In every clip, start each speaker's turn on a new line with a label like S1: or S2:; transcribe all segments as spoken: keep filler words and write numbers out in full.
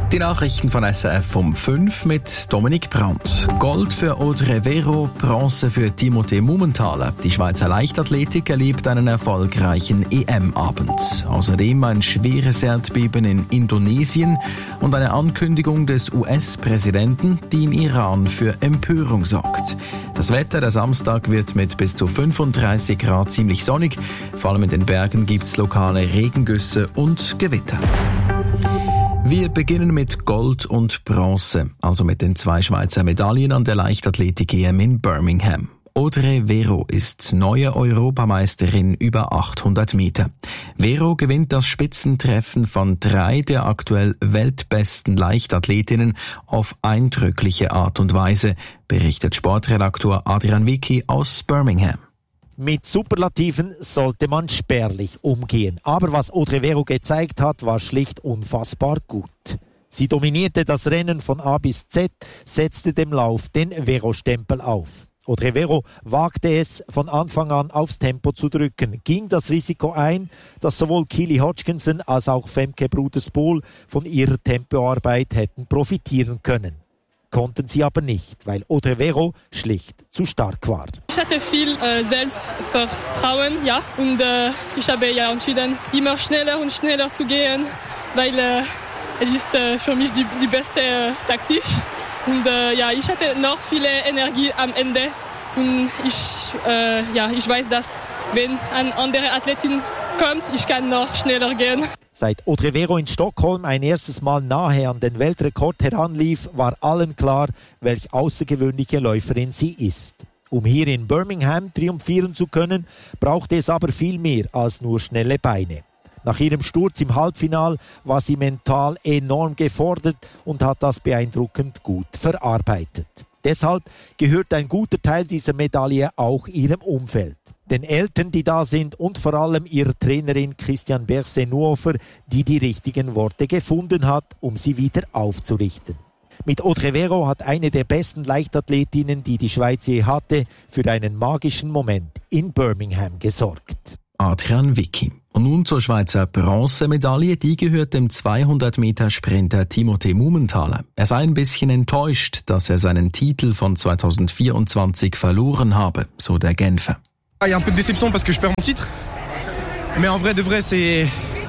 S1: Die Nachrichten von S R F um fünf mit Dominik Brandt. Gold für Audrey Vero, Bronze für Timothée Mumenthaler. Die Schweizer Leichtathletik erlebt einen erfolgreichen E M-Abend. Außerdem ein schweres Erdbeben in Indonesien und eine Ankündigung des U S-Präsidenten, die im Iran für Empörung sorgt. Das Wetter der Samstag wird mit bis zu fünfunddreißig Grad ziemlich sonnig. Vor allem in den Bergen gibt es lokale Regengüsse und Gewitter. Wir beginnen mit Gold und Bronze, also mit den zwei Schweizer Medaillen an der Leichtathletik-E M in Birmingham. Audrey Vero ist neue Europameisterin über achthundert Meter. Vero gewinnt das Spitzentreffen von drei der aktuell weltbesten Leichtathletinnen auf eindrückliche Art und Weise, berichtet Sportredaktor Adrian Vicky aus Birmingham.
S2: Mit Superlativen sollte man spärlich umgehen. Aber was Audrey Vero gezeigt hat, war schlicht unfassbar gut. Sie dominierte das Rennen von A bis Z, setzte dem Lauf den Vero-Stempel auf. Audrey Vero wagte es, von Anfang an aufs Tempo zu drücken, ging das Risiko ein, dass sowohl Keely Hodgkinson als auch Femke Bruders-Bol von ihrer Tempoarbeit hätten profitieren können. Konnten sie aber nicht, weil Audrey Vero schlicht zu stark war.
S3: Ich hatte viel äh, Selbstvertrauen, ja, und äh, ich habe ja entschieden, immer schneller und schneller zu gehen, weil äh, es ist äh, für mich die, die beste äh, Taktik. Und äh, ja, ich hatte noch viel Energie am Ende und ich, äh, ja, ich weiß, dass wenn eine andere Athletin kommt, ich kann noch schneller gehen.
S2: Seit Audrey Vero in Stockholm ein erstes Mal nahe an den Weltrekord heranlief, war allen klar, welch außergewöhnliche Läuferin sie ist. Um hier in Birmingham triumphieren zu können, brauchte es aber viel mehr als nur schnelle Beine. Nach ihrem Sturz im Halbfinal war sie mental enorm gefordert und hat das beeindruckend gut verarbeitet. Deshalb gehört ein guter Teil dieser Medaille auch ihrem Umfeld. Den Eltern, die da sind, und vor allem ihrer Trainerin Christiane Berset-Nuofer, die die richtigen Worte gefunden hat, um sie wieder aufzurichten. Mit Audrey Vero hat eine der besten Leichtathletinnen, die die Schweiz je hatte, für einen magischen Moment in Birmingham gesorgt.
S1: Adrian Vicky. Und nun zur Schweizer Bronzemedaille, die gehört dem zweihundert Meter Sprinter Timothée Mumenthaler. Er sei ein bisschen enttäuscht, dass er seinen Titel von zweitausendvierundzwanzig verloren habe, so der Genfer.
S4: Il y a un peu de déception parce que je perds mon titre. Mais en vrai de vrai, c'est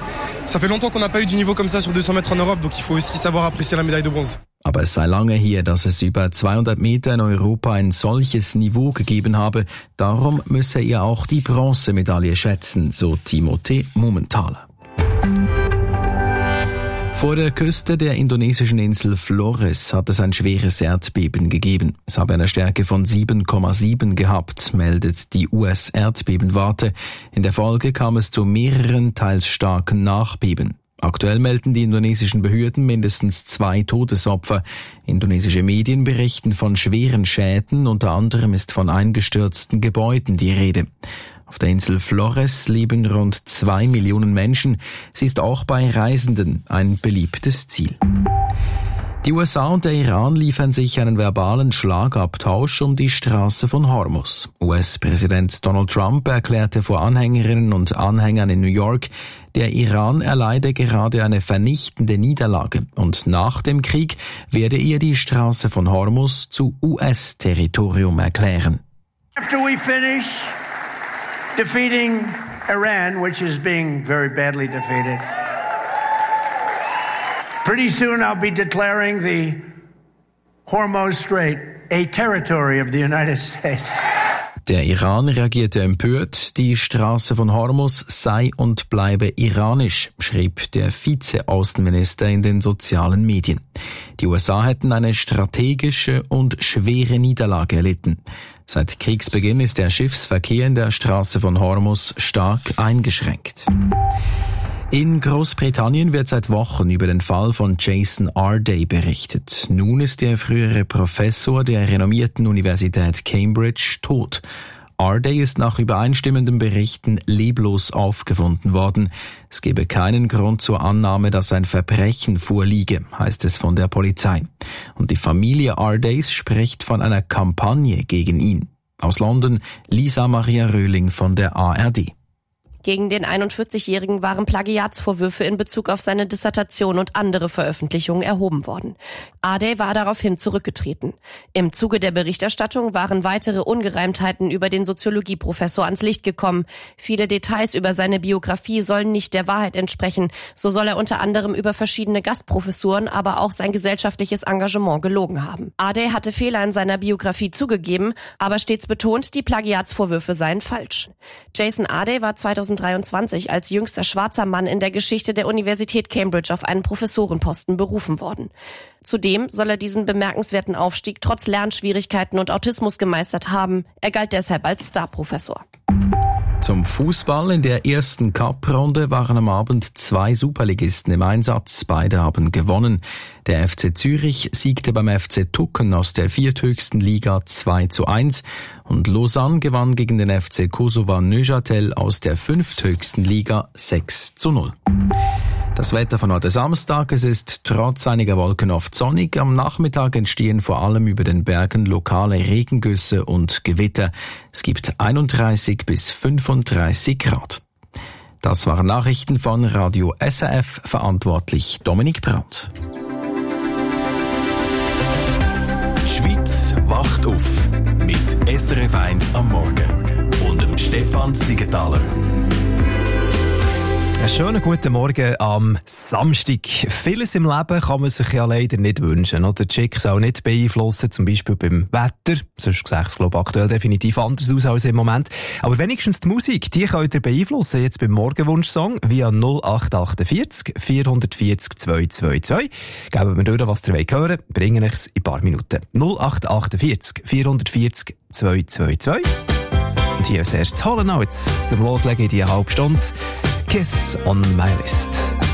S4: ça fait longtemps qu'on n'a pas eu du niveau comme ça sur deux cents mètres en Europe, donc il faut aussi savoir apprécier la médaille de bronze.
S1: Aber es sei lange her, dass es über zweihundert Meter in Europa ein solches Niveau gegeben habe. Darum müsse er auch die Bronzemedaille schätzen, so Timothée Mumenthaler. Vor der Küste der indonesischen Insel Flores hat es ein schweres Erdbeben gegeben. Es habe eine Stärke von sieben Komma sieben gehabt, meldet die U S-Erdbebenwarte. In der Folge kam es zu mehreren teils starken Nachbeben. Aktuell melden die indonesischen Behörden mindestens zwei Todesopfer. Indonesische Medien berichten von schweren Schäden, unter anderem ist von eingestürzten Gebäuden die Rede. Auf der Insel Flores leben rund zwei Millionen Menschen. Sie ist auch bei Reisenden ein beliebtes Ziel. Die U S A und der Iran liefern sich einen verbalen Schlagabtausch um die Straße von Hormuz. U S-Präsident Donald Trump erklärte vor Anhängerinnen und Anhängern in New York, der Iran erleide gerade eine vernichtende Niederlage und nach dem Krieg werde er die Straße von Hormuz zu U S-Territorium erklären.
S5: After we finish defeating Iran, which is being very badly defeated, pretty soon I'll be declaring the Hormuz Strait a territory of the United States.
S1: Der Iran reagierte empört, die Straße von Hormuz sei und bleibe iranisch, schrieb der Vize-Außenminister in den sozialen Medien. Die U S A hätten eine strategische und schwere Niederlage erlitten. Seit Kriegsbeginn ist der Schiffsverkehr in der Straße von Hormuz stark eingeschränkt. In Großbritannien wird seit Wochen über den Fall von Jason Arday berichtet. Nun ist der frühere Professor der renommierten Universität Cambridge tot. Arday ist nach übereinstimmenden Berichten leblos aufgefunden worden. Es gebe keinen Grund zur Annahme, dass ein Verbrechen vorliege, heißt es von der Polizei. Und die Familie Ardays spricht von einer Kampagne gegen ihn. Aus London, Lisa Maria Röhling von der A R D.
S6: Gegen den einundvierzigjährigen waren Plagiatsvorwürfe in Bezug auf seine Dissertation und andere Veröffentlichungen erhoben worden. Ade war daraufhin zurückgetreten. Im Zuge der Berichterstattung waren weitere Ungereimtheiten über den Soziologieprofessor ans Licht gekommen. Viele Details über seine Biografie sollen nicht der Wahrheit entsprechen. So soll er unter anderem über verschiedene Gastprofessuren, aber auch sein gesellschaftliches Engagement gelogen haben. Ade hatte Fehler in seiner Biografie zugegeben, aber stets betont, die Plagiatsvorwürfe seien falsch. Jason Ade war zweitausenddreiundzwanzig als jüngster schwarzer Mann in der Geschichte der Universität Cambridge auf einen Professorenposten berufen worden. Zudem soll er diesen bemerkenswerten Aufstieg trotz Lernschwierigkeiten und Autismus gemeistert haben. Er galt deshalb als Starprofessor.
S1: Zum Fußball. In der ersten Cup-Runde waren am Abend zwei Superligisten im Einsatz. Beide haben gewonnen. Der F C Zürich siegte beim F C Tucken aus der vierthöchsten Liga zwei zu eins und Lausanne gewann gegen den F C Kosova Neuchâtel aus der fünfthöchsten Liga sechs zu null. Das Wetter von heute Samstag. Es ist trotz einiger Wolken oft sonnig. Am Nachmittag entstehen vor allem über den Bergen lokale Regengüsse und Gewitter. Es gibt einunddreißig bis fünfunddreißig Grad. Das waren Nachrichten von Radio S R F, verantwortlich Dominik Brandt.
S7: Die Schweiz wacht auf mit S R F eins am Morgen und dem Stefan Siegenthaler.
S8: Einen schönen guten Morgen am Samstag. Vieles im Leben kann man sich ja leider nicht wünschen. Oder die Schicksale nicht beeinflussen, zum Beispiel beim Wetter. Sonst sieht es, glaube ich, aktuell definitiv anders aus als im Moment. Aber wenigstens die Musik, die könnt ihr beeinflussen. Jetzt beim Morgenwunsch-Song via null acht acht vier vier vier null zwei zwei zwei. Geben wir durch, was ihr wollt hören, bringen es in ein paar Minuten. null acht acht vier vier vier null zwei zwei zwei. Und hier als erstes Holland Notes zum Loslegen in die halbe Stunde. Kiss on my list.